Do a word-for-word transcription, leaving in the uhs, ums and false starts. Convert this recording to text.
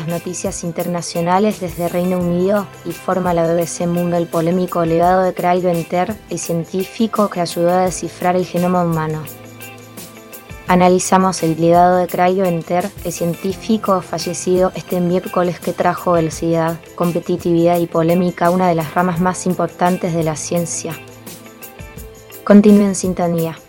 las noticias internacionales desde Reino Unido, informa la B B C Mundo el polémico legado de Craig Venter, el científico que ayudó a descifrar el genoma humano. Analizamos el legado de Craig Venter, el científico fallecido este miércoles que trajo velocidad, competitividad y polémica a una de las ramas más importantes de la ciencia. Continúe en sintonía.